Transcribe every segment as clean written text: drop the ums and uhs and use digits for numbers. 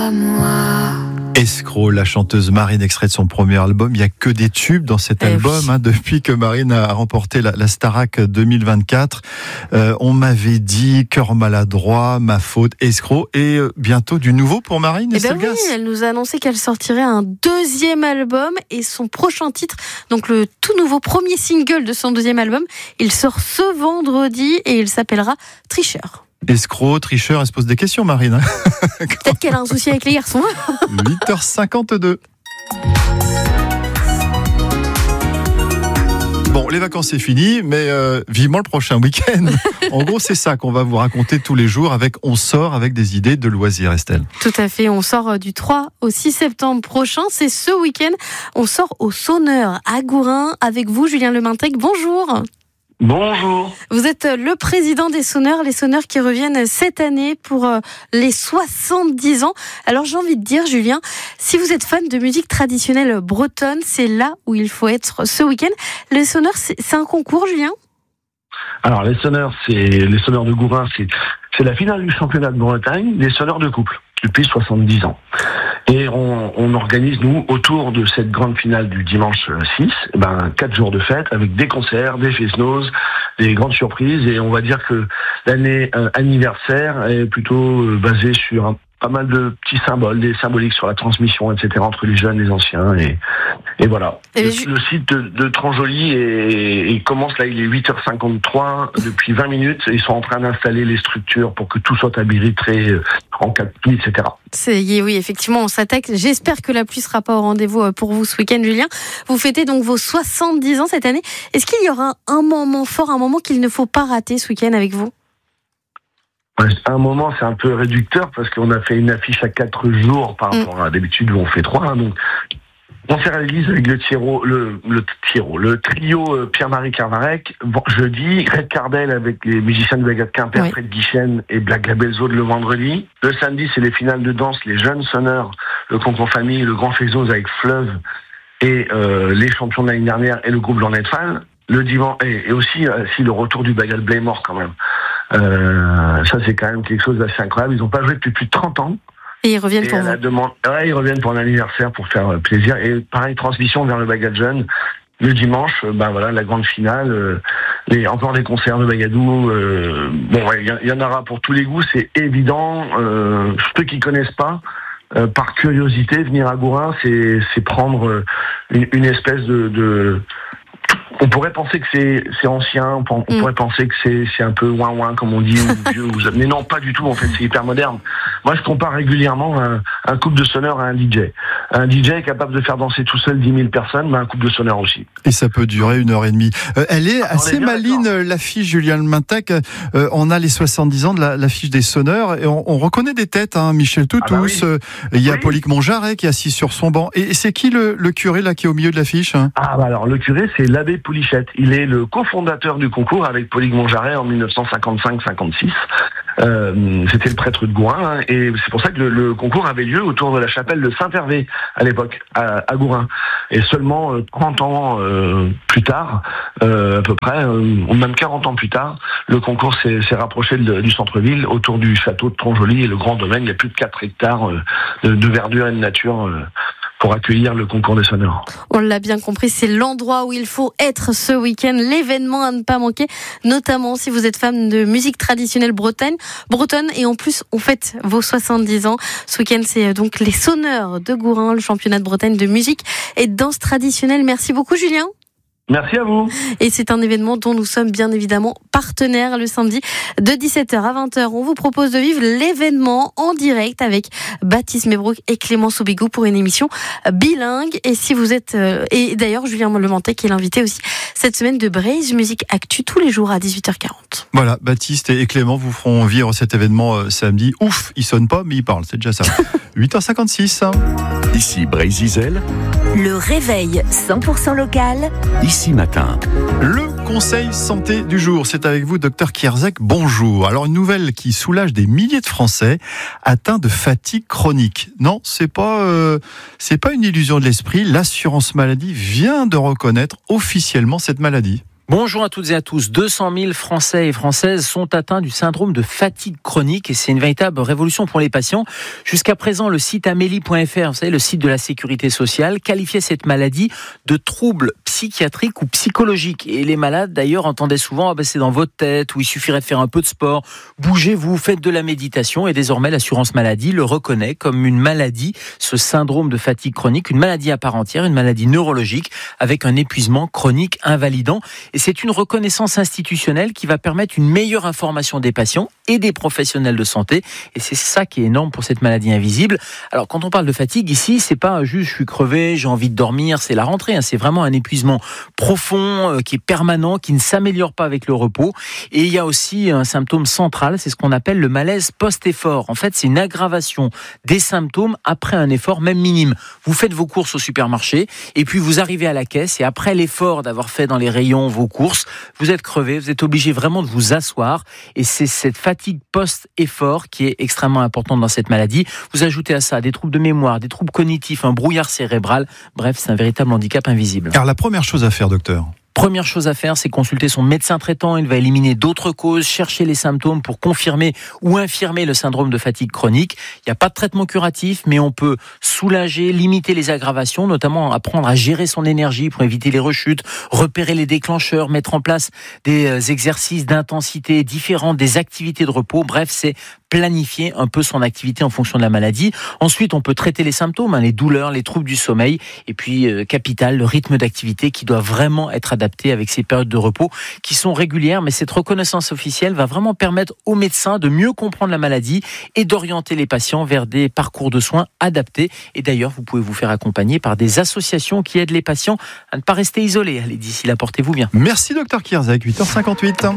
à moi. Escroc, la chanteuse Marine, extrait de son premier album. Il n'y a que des tubes dans cet album, oui. depuis que Marine a remporté la Starac 2024. On m'avait dit Cœur maladroit, Ma faute, Escroc, et bientôt du nouveau pour Marine. Eh ben oui, elle nous a annoncé qu'elle sortirait un deuxième album et son prochain titre, donc le tout nouveau premier single de son deuxième album, il sort ce vendredi et il s'appellera Tricheur. Escroc, tricheur, elle se pose des questions, Marine. Peut-être qu'elle a un souci avec les garçons. 8h52. Bon, les vacances c'est fini, mais vivement le prochain week-end. En gros, c'est ça qu'on va vous raconter tous les jours avec On sort avec des idées de loisirs, Estelle. Tout à fait, on sort du 3 au 6 septembre prochain, c'est ce week-end. On sort au Sonneur à Gourin avec vous, Julien Lemintec. Bonjour. Bonjour. Vous êtes le président des Sonneurs, les Sonneurs qui reviennent cette année pour les 70 ans. Alors j'ai envie de dire, Julien, si vous êtes fan de musique traditionnelle bretonne, c'est là où il faut être ce week-end. Les Sonneurs, c'est un concours, Julien ? Alors les Sonneurs de Gourin, c'est la finale du championnat de Bretagne des Sonneurs de couple depuis 70 ans. Et on organise, nous, autour de cette grande finale du dimanche 6, 4 jours de fête avec des concerts, des fest-noz, des grandes surprises. Et on va dire que l'année anniversaire est plutôt basée sur pas mal de petits symboles, des symboliques sur la transmission, etc., entre les jeunes et les anciens. Et voilà. Le site de Tranjoli il commence là, il est 8h53 depuis 20 minutes. Ils sont en train d'installer les structures pour que tout soit habilité en cas de pluie, etc. Oui, effectivement, on s'attaque. J'espère que la pluie sera pas au rendez-vous pour vous ce week-end, Julien. Vous fêtez donc vos 70 ans cette année. Est-ce qu'il y aura un moment fort, un moment qu'il ne faut pas rater ce week-end avec vous ? À un moment, c'est un peu réducteur parce qu'on a fait une affiche à 4 jours par rapport à d'habitude où on fait 3. Donc, on se réalise avec le trio Pierre-Marie Carvarec. Jeudi, Red Cardel avec les musiciens de Bagat Quimper, Fred Guichen et Black Label Zone le vendredi. Le samedi, c'est les finales de danse, les jeunes sonneurs, le concours famille, le grand fest-noz avec Fleuve et les champions de l'année dernière et le groupe Journée de Fan. Le dimanche, et aussi le retour du Bagat Blaymore quand même. Ça c'est quand même quelque chose d'assez incroyable. Ils n'ont pas joué depuis plus de 30 ans. Et ils reviennent pour vous. Ils reviennent pour un anniversaire pour faire plaisir. Et pareil, transmission vers le Bagat Jeune. Le dimanche, la grande finale. Encore des concerts de Bagadou. Il y en aura pour tous les goûts, c'est évident. Ceux qui connaissent pas, par curiosité, venir à Gourin, c'est prendre une espèce de on pourrait penser que c'est ancien, on pourrait penser que c'est un peu ouin-ouin, comme on dit, ou vieux, mais non, pas du tout, en fait, c'est hyper moderne. Moi, je compare régulièrement un couple de sonneurs à un DJ. Un DJ est capable de faire danser tout seul 10 000 personnes, mais un couple de sonneurs aussi. Et ça peut durer 1h30. Elle est assez maline, l'affiche Julien Lemintec. On a les 70 ans de l'affiche des Sonneurs, et on reconnaît des têtes, Michel Toutous, il y a Paulique Monjaret qui est assis sur son banc. Et c'est qui le curé, là, qui est au milieu de l'affiche ? Alors, le curé, c'est l'abbé Poulichette. Il est le cofondateur du concours avec Paulique Monjaret en 1955-56. C'était le prêtre de Gourin, et c'est pour ça que le concours avait lieu autour de la chapelle de Saint-Hervé à l'époque, à Gourin. Et seulement 30 ans plus tard, à peu près, ou même 40 ans plus tard, le concours s'est rapproché du centre-ville autour du château de Tranjoli et le grand domaine. Il y a plus de 4 hectares de verdure et de nature pour accueillir le concours des Sonneurs. On l'a bien compris, c'est l'endroit où il faut être ce week-end, l'événement à ne pas manquer, notamment si vous êtes fan de musique traditionnelle bretonne, et en plus on fête vos 70 ans. Ce week-end, c'est donc les Sonneurs de Gourin, le championnat de Bretagne de musique et de danse traditionnelle. Merci beaucoup, Julien. Merci à vous. Et c'est un événement dont nous sommes bien évidemment partenaires le samedi de 17h à 20h. On vous propose de vivre l'événement en direct avec Baptiste Mebrouk et Clément Soubigou pour une émission bilingue. Et si vous êtes, et d'ailleurs Julien Lemintec qui est l'invité aussi cette semaine de Braise Music Actu tous les jours à 18h40. Voilà, Baptiste et Clément vous feront vivre cet événement samedi. Ouf, ils sonnent pas mais ils parlent, c'est déjà ça. 8h56. Ici Brésil. Le réveil 100% local. Ici matin. Le conseil santé du jour, c'est avec vous, docteur Kierzek. Bonjour. Alors, une nouvelle qui soulage des milliers de Français atteints de fatigue chronique. Non, c'est pas une illusion de l'esprit. L'assurance maladie vient de reconnaître officiellement cette maladie. Bonjour à toutes et à tous. 200 000 Français et Françaises sont atteints du syndrome de fatigue chronique et c'est une véritable révolution pour les patients. Jusqu'à présent, le site amélie.fr, vous savez, le site de la sécurité sociale, qualifiait cette maladie de trouble psychiatrique ou psychologique. Et les malades, d'ailleurs, entendaient souvent c'est dans votre tête, ou il suffirait de faire un peu de sport. Bougez-vous, faites de la méditation. Et désormais, l'assurance maladie le reconnaît comme une maladie, ce syndrome de fatigue chronique, une maladie à part entière, une maladie neurologique avec un épuisement chronique invalidant. Et c'est une reconnaissance institutionnelle qui va permettre une meilleure information des patients et des professionnels de santé. Et c'est ça qui est énorme pour cette maladie invisible. Alors, quand on parle de fatigue ici, c'est pas juste je suis crevé, j'ai envie de dormir, c'est la rentrée. C'est vraiment un épuisement profond qui est permanent, qui ne s'améliore pas avec le repos. Et il y a aussi un symptôme central, c'est ce qu'on appelle le malaise post-effort. En fait, c'est une aggravation des symptômes après un effort, même minime. Vous faites vos courses au supermarché et puis vous arrivez à la caisse et après l'effort d'avoir fait dans les rayons vos courses, vous êtes crevé, vous êtes obligé vraiment de vous asseoir et c'est cette fatigue post-effort qui est extrêmement importante dans cette maladie. Vous ajoutez à ça des troubles de mémoire, des troubles cognitifs, un brouillard cérébral, bref, c'est un véritable handicap invisible. Alors la première chose à faire, docteur ? Première chose à faire, c'est consulter son médecin traitant. Il va éliminer d'autres causes, chercher les symptômes pour confirmer ou infirmer le syndrome de fatigue chronique. Il n'y a pas de traitement curatif, mais on peut soulager, limiter les aggravations, notamment apprendre à gérer son énergie pour éviter les rechutes, repérer les déclencheurs, mettre en place des exercices d'intensité différents, des activités de repos. Bref, c'est planifier un peu son activité en fonction de la maladie. Ensuite, on peut traiter les symptômes, les douleurs, les troubles du sommeil. Et puis, capital, le rythme d'activité qui doit vraiment être adapté avec ces périodes de repos qui sont régulières. Mais cette reconnaissance officielle va vraiment permettre aux médecins de mieux comprendre la maladie et d'orienter les patients vers des parcours de soins adaptés. Et d'ailleurs, vous pouvez vous faire accompagner par des associations qui aident les patients à ne pas rester isolés. Allez, d'ici là, portez-vous bien. Merci, docteur Kierzek, 8h58.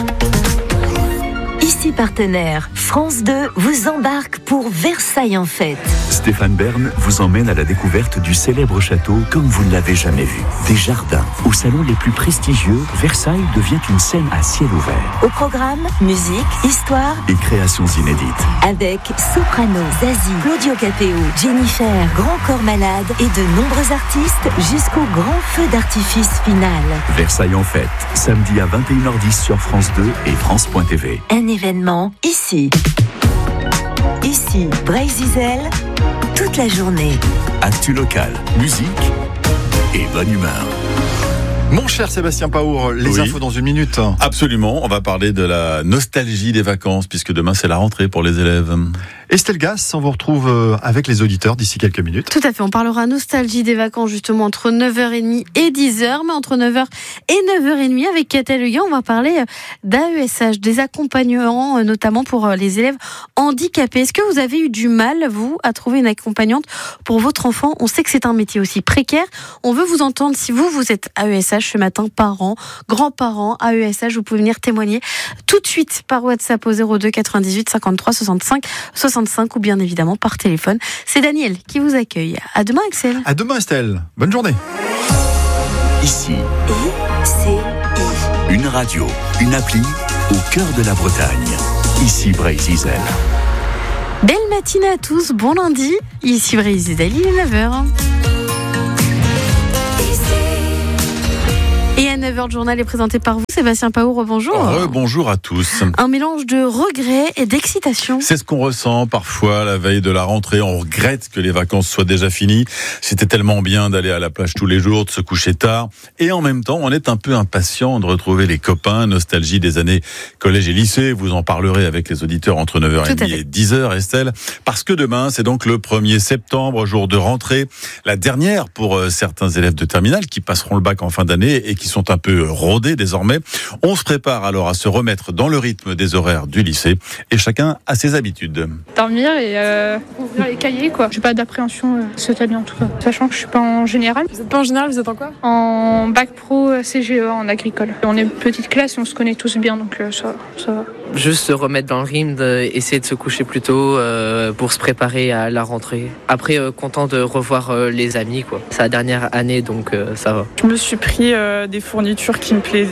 Ici partenaire, France 2 vous embarque pour Versailles en fête. Stéphane Bern vous emmène à la découverte du célèbre château comme vous ne l'avez jamais vu. Des jardins, aux salons les plus prestigieux, Versailles devient une scène à ciel ouvert. Au programme, musique, histoire et créations inédites. Avec Soprano, Zazie, Claudio Capéo, Jennifer, Grand Corps Malade et de nombreux artistes jusqu'au grand feu d'artifice final. Versailles en fête, samedi à 21h10 sur France 2 et France.tv. Un événement ici. Ici, Brésil, toute la journée. Actu local, musique et bonne humeur. Mon cher Sébastien Paour, les infos dans une minute. Absolument, on va parler de la nostalgie des vacances, puisque demain c'est la rentrée pour les élèves. Estelle Gass, on vous retrouve avec les auditeurs d'ici quelques minutes. Tout à fait, on parlera nostalgie des vacances justement entre 9h30 et 10h, mais entre 9h et 9h30 avec Catel Huguin, on va parler d'AESH, des accompagnements notamment pour les élèves handicapés. Est-ce que vous avez eu du mal, vous, à trouver une accompagnante pour votre enfant ? On sait que c'est un métier aussi précaire. On veut vous entendre si vous êtes AESH ce matin, parents, grands-parents, AESH, vous pouvez venir témoigner tout de suite par WhatsApp au 02 98 53 65 65 ou bien évidemment par téléphone. C'est Daniel qui vous accueille. À demain, Axel. À demain, Estelle. Bonne journée. Ici, ICI. une radio, une appli au cœur de la Bretagne. Ici Brésil. Belle matinée à tous, bon lundi. Ici Brésil, il est 9h. Et à 9h, le journal est présenté par vous, Sébastien Paour, bonjour. Bonjour à tous. Un mélange de regret et d'excitation. C'est ce qu'on ressent parfois la veille de la rentrée. On regrette que les vacances soient déjà finies. C'était tellement bien d'aller à la plage tous les jours, de se coucher tard. Et en même temps, on est un peu impatient de retrouver les copains. Nostalgie des années collège et lycée. Vous en parlerez avec les auditeurs entre 9h30 et 10h, Estelle. Parce que demain, c'est donc le 1er septembre, jour de rentrée. La dernière pour certains élèves de terminale qui passeront le bac en fin d'année et qui sont un peu rodés désormais. On se prépare alors à se remettre dans le rythme des horaires du lycée et chacun a ses habitudes. Dormir et ouvrir les cahiers, quoi. J'ai pas d'appréhension cette année en tout cas. Sachant que je suis pas en général. Vous êtes pas en général, vous êtes en quoi ? En bac pro CGE en agricole. On est une petite classe et on se connaît tous bien, donc ça va. Juste se remettre dans le rythme, essayer de se coucher plus tôt pour se préparer à la rentrée. Après, content de revoir les amis, quoi. C'est la dernière année, donc ça va. Je me suis pris des fournitures qui me plaisaient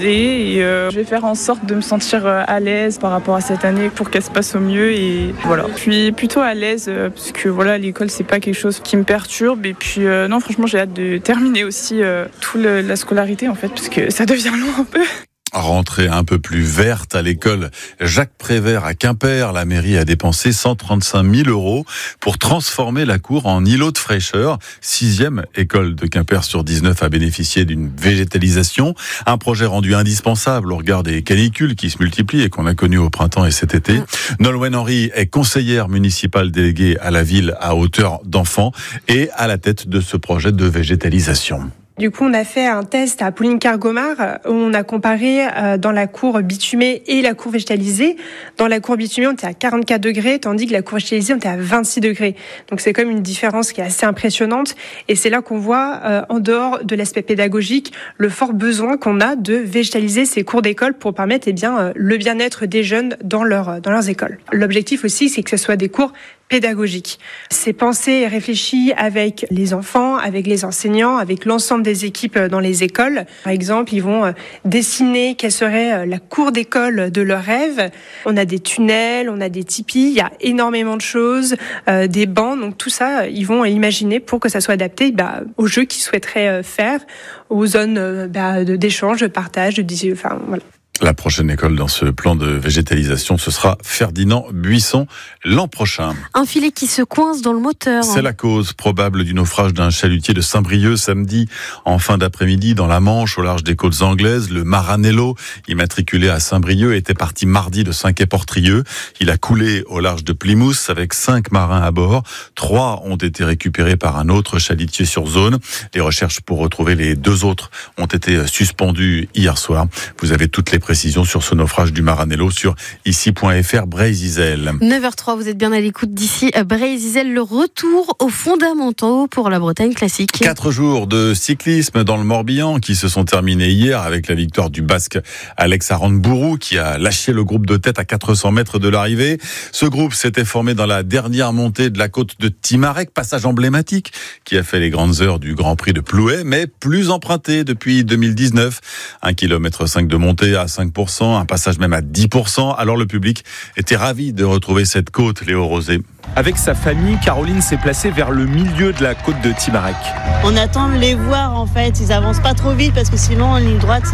et je vais faire en sorte de me sentir à l'aise par rapport à cette année pour qu'elle se passe au mieux et voilà. Je suis plutôt à l'aise parce que voilà, l'école c'est pas quelque chose qui me perturbe et puis non, franchement j'ai hâte de terminer aussi toute la scolarité en fait parce que ça devient long un peu. Rentrée un peu plus verte à l'école Jacques Prévert à Quimper. La mairie a dépensé 135 000 € pour transformer la cour en îlot de fraîcheur. 6e école de Quimper sur 19 a bénéficié d'une végétalisation. Un projet rendu indispensable au regard des canicules qui se multiplient et qu'on a connues au printemps et cet été. Nolwenn Henry est conseillère municipale déléguée à la ville à hauteur d'enfants et à la tête de ce projet de végétalisation. Du coup, on a fait un test à Poulenc-Cargomar où on a comparé dans la cour bitumée et la cour végétalisée. Dans la cour bitumée, on était à 44 degrés, tandis que la cour végétalisée, on était à 26 degrés. Donc c'est quand même une différence qui est assez impressionnante. Et c'est là qu'on voit, en dehors de l'aspect pédagogique, le fort besoin qu'on a de végétaliser ces cours d'école pour permettre le bien-être des jeunes dans leurs écoles. L'objectif aussi, c'est que ce soit des cours pédagogique. C'est pensé et réfléchi avec les enfants, avec les enseignants, avec l'ensemble des équipes dans les écoles. Par exemple, ils vont dessiner quelle serait la cour d'école de leur rêve. On a des tunnels, on a des tipis, il y a énormément de choses, des bancs. Donc tout ça, ils vont imaginer pour que ça soit adapté aux jeux qu'ils souhaiteraient faire, aux zones d'échange, de partage, voilà. La prochaine école dans ce plan de végétalisation, ce sera Ferdinand Buisson l'an prochain. Un filet qui se coince dans le moteur. C'est la cause probable du naufrage d'un chalutier de Saint-Brieuc samedi en fin d'après-midi dans la Manche au large des côtes anglaises. Le Maranello, immatriculé à Saint-Brieuc, était parti mardi de Saint-Quay-Portrieux. Il a coulé au large de Plymouth avec 5 marins à bord. 3 ont été récupérés par un autre chalutier sur zone. Les recherches pour retrouver les 2 autres ont été suspendues hier soir. Vous avez toutes les précisions sur ce naufrage du Maranello sur ici.fr Brésil-Isel. 9h03, vous êtes bien à l'écoute d'ici Brésil-Isel. Le retour aux fondamentaux pour la Bretagne classique. 4 jours de cyclisme dans le Morbihan qui se sont terminés hier avec la victoire du Basque Alex Aranburu qui a lâché le groupe de tête à 400 mètres de l'arrivée. Ce groupe s'était formé dans la dernière montée de la côte de Timarec, passage emblématique qui a fait les grandes heures du Grand Prix de Plouay, mais plus emprunté depuis 2019. 1,5 km de montée à 5%, un passage même à 10%. Alors le public était ravi de retrouver cette côte, Léo Rosé. Avec sa famille, Caroline s'est placée vers le milieu de la côte de Timarec. On attend de les voir en fait, ils avancent pas trop vite parce que sinon en ligne droite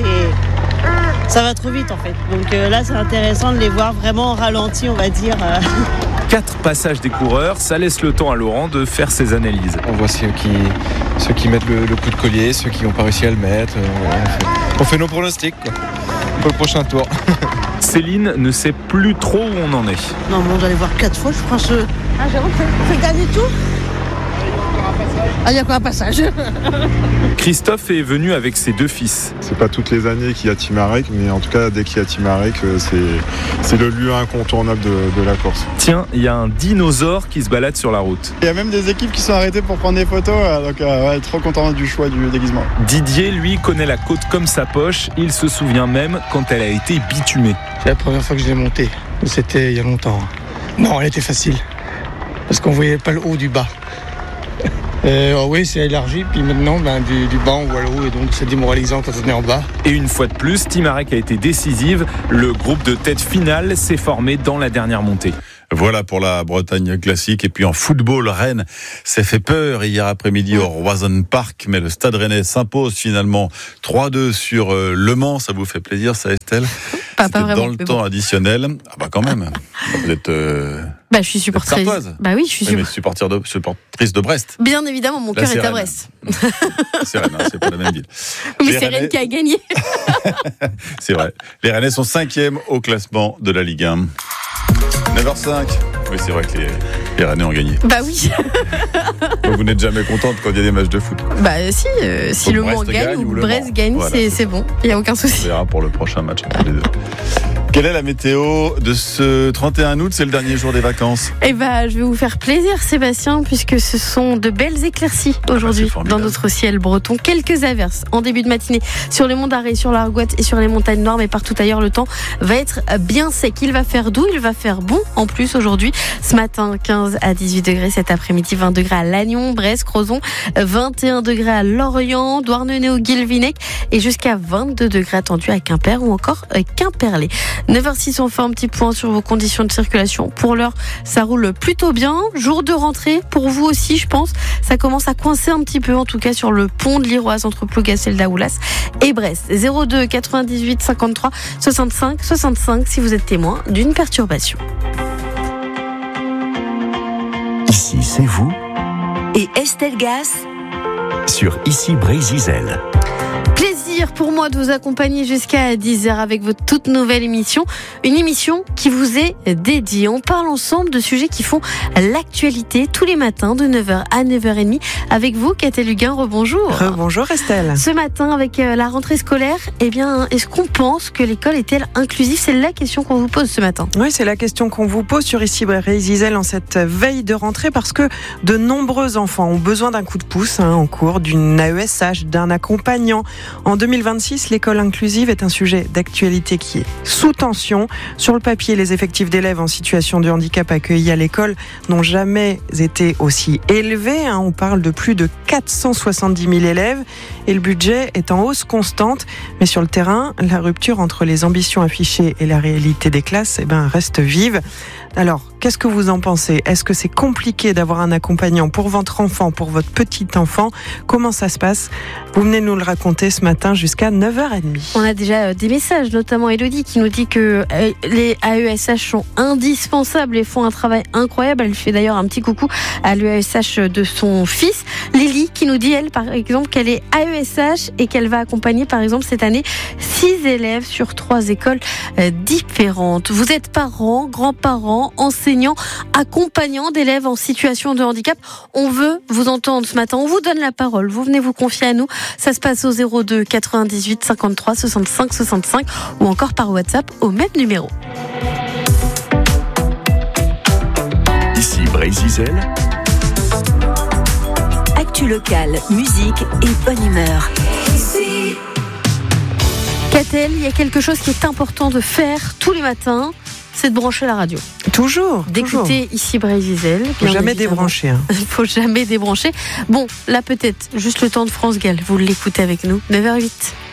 ça va trop vite en fait. Donc là c'est intéressant de les voir vraiment en ralenti on va dire. 4 passages des coureurs, ça laisse le temps à Laurent de faire ses analyses. On voit ceux qui mettent le coup de collier, ceux qui n'ont pas réussi à le mettre. On fait nos pronostics quoi, pour le prochain tour. Céline ne sait plus trop où on en est. Non mais on doit les voir 4 fois je pense. On fait gagner tout. Ah, il y a quoi un passage. Christophe est venu avec ses 2 fils. C'est pas toutes les années qu'il y a Timarec, mais en tout cas, dès qu'il y a Timarec, c'est le lieu incontournable de la course. Tiens, il y a un dinosaure qui se balade sur la route. Il y a même des équipes qui sont arrêtées pour prendre des photos, donc trop content du choix du déguisement. Didier, lui, connaît la côte comme sa poche. Il se souvient même quand elle a été bitumée. C'est la première fois que je l'ai montée. C'était il y a longtemps. Non, elle était facile, parce qu'on voyait pas le haut du bas. Oui, c'est élargi, puis maintenant du bas on voit le haut et donc c'est démoralisant quand on est en bas. Et une fois de plus, Timarec a été décisive. Le groupe de tête finale s'est formé dans la dernière montée. Voilà pour la Bretagne classique. Et puis en football, Rennes s'est fait peur hier après-midi au Roison Park, mais le Stade Rennais s'impose finalement 3-2 sur Le Mans. Ça vous fait plaisir, ça, Estelle? Pas vraiment, dans le temps additionnel. Ah bah quand même. Vous êtes je suis supportrice. Bah oui, je suis supportrice de Brest. Bien évidemment, mon cœur est à Brest. C'est Rennes, c'est pas la même ville. Mais c'est Rennes qui a gagné. C'est vrai. Les Rennais sont 5e au classement de la Ligue 1. 9h05. Oui, c'est vrai que les Rennais ont gagné. Bah oui. Donc vous n'êtes jamais contente quand il y a des matchs de foot? Bah si Le Mans gagne ou Brest gagne, voilà, c'est bon. Il n'y a aucun souci. On verra pour le prochain match entre les deux. Quelle est la météo de ce 31 août? C'est le dernier jour des vacances. Je vais vous faire plaisir, Sébastien, puisque ce sont de belles éclaircies aujourd'hui dans notre ciel breton. Quelques averses en début de matinée sur les monts d'Arrée, sur l'Argoate et sur les montagnes noires, mais partout ailleurs, le temps va être bien sec. Il va faire doux, il va faire bon en plus aujourd'hui. Ce matin, 15 à 18 degrés. Cet après-midi, 20 degrés à Lannion, Brest, Crozon, 21 degrés à Lorient, Douarnenez-au-Guilvinec et jusqu'à 22 degrés attendus à Quimper ou encore Quimperlé. 9h06, on fait un petit point sur vos conditions de circulation. Pour l'heure, ça roule plutôt bien. Jour de rentrée, pour vous aussi, je pense. Ça commence à coincer un petit peu, en tout cas, sur le pont de l'Iroise entre Plougastel, Daoulas et Brest. 02 98 53 65 65 si vous êtes témoin d'une perturbation. Ici, c'est vous. Et Estelle Gas Sur Ici Brésil. Plaisir pour moi de vous accompagner jusqu'à 10h avec votre toute nouvelle émission. Une émission qui vous est dédiée. On parle ensemble de sujets qui font l'actualité tous les matins de 9h à 9h30 avec vous, Catel Huguin. Rebonjour. Rebonjour Estelle. Ce matin, avec la rentrée scolaire, est-ce qu'on pense que l'école est-elle inclusive? C'est la question qu'on vous pose ce matin. Oui, c'est la question qu'on vous pose sur Ici Brésil en cette veille de rentrée parce que de nombreux enfants ont besoin d'un coup de pouce en cours, d'une AESH, d'un accompagnant. En 2026, l'école inclusive est un sujet d'actualité qui est sous tension. Sur le papier, les effectifs d'élèves en situation de handicap accueillis à l'école n'ont jamais été aussi élevés. On parle de plus de 470 000 élèves et le budget est en hausse constante. Mais sur le terrain, la rupture entre les ambitions affichées et la réalité des classes reste vive. Alors, qu'est-ce que vous en pensez? Est-ce que c'est compliqué d'avoir un accompagnant pour votre enfant, pour votre petit enfant? Comment ça se passe? Vous venez nous le raconter ce matin jusqu'à 9h30. On a déjà des messages, notamment Elodie qui nous dit que les AESH sont indispensables et font un travail incroyable. Elle fait d'ailleurs un petit coucou à l'AESH de son fils. Lily qui nous dit, elle, par exemple, qu'elle est AESH et qu'elle va accompagner, par exemple, cette année, 6 élèves sur 3 écoles différentes. Vous êtes parents, grands-parents, enseignants, accompagnants d'élèves en situation de handicap. On veut vous entendre ce matin. On vous donne la parole. Vous venez vous confier à nous. Ça se passe au 02 98 53 65 65 ou encore par WhatsApp au même numéro. Ici Brésil. Actu locale, musique et bonne humeur. Catel, il y a quelque chose qui est important de faire tous les matins. C'est de brancher la radio. Toujours. D'écouter Ici Brésil. Il ne faut jamais débrancher. Il ne faut jamais débrancher. Bon, là peut-être, juste le temps de France Gall. Vous l'écoutez avec nous. 9h08.